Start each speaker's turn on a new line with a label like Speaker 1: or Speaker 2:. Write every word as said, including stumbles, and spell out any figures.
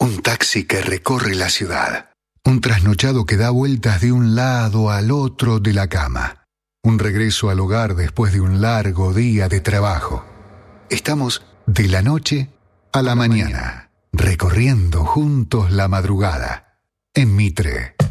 Speaker 1: Un taxi que recorre la ciudad. Un trasnochado que da vueltas de un lado al otro de la cama. Un regreso al hogar después de un largo día de trabajo. Estamos de la noche a la mañana, recorriendo juntos la madrugada. En Mitre.